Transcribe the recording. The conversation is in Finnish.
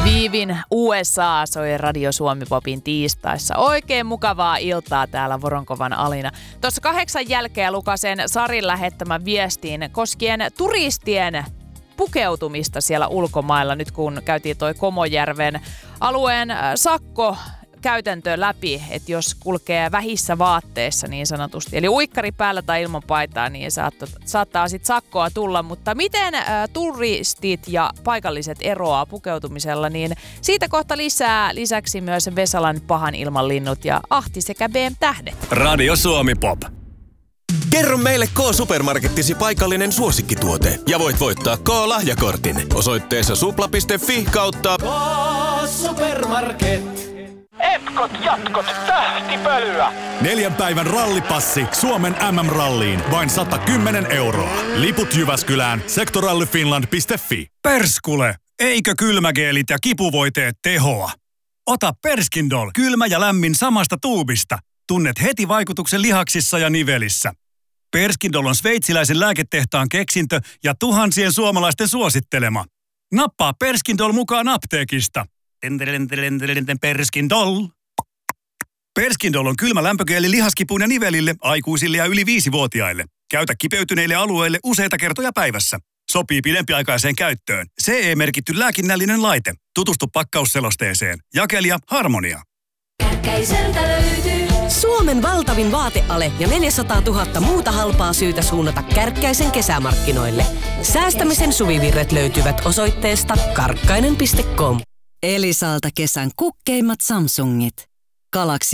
Viivin USA soi Radio Suomi Popin tiistaissa. Oikein mukavaa iltaa täällä Voronkovan Alina. Tuossa 8 jälkeen lukasen Sarin lähettämän viestiin koskien turistien pukeutumista siellä ulkomailla. Nyt kun käytiin toi Komojärven alueen sakkokäytäntö läpi, että jos kulkee vähissä vaatteissa niin sanotusti, eli uikkari päällä tai ilman paitaa, niin saattaa sitten sakkoa tulla. Mutta miten turistit ja paikalliset eroaa pukeutumisella, niin siitä kohta lisää. Lisäksi myös Vesalan pahan ilman linnut ja Ahti sekä BM-tähdet. Radio Suomi Pop. Kerro meille K-supermarkettisi paikallinen suosikkituote ja voit voittaa K-lahjakortin osoitteessa supla.fi kautta K-supermarket. Etkot, jatkot, tähtipölyä. 4 päivän rallipassi Suomen MM-ralliin vain 110 €. Liput Jyväskylään sektorallyfinland.fi. Perskule! Eikö kylmägeelit ja kipuvoiteet tehoa? Ota Perskindol, kylmä ja lämmin samasta tuubista. Tunnet heti vaikutuksen lihaksissa ja nivelissä. Perskindol on sveitsiläisen lääketehtaan keksintö ja tuhansien suomalaisten suosittelema. Nappaa Perskindol mukaan apteekista. Perskindol. Perskindol on kylmä lämpögeeli lihaskipuun ja nivelille, aikuisille ja yli 5-vuotiaille. Käytä kipeytyneille alueille useita kertoja päivässä. Sopii pidempiaikaiseen käyttöön. CE-merkitty lääkinnällinen laite. Tutustu pakkausselosteeseen. Jakelija Harmonia. Kärkkäiseltä löytyy Suomen valtavin vaateale ja 400 000 muuta halpaa syytä suunnata Kärkkäisen kesämarkkinoille. Säästämisen suvivirret löytyvät osoitteesta karkkainen.com. Elisalta kesän kukkeimmat Samsungit. Galaxy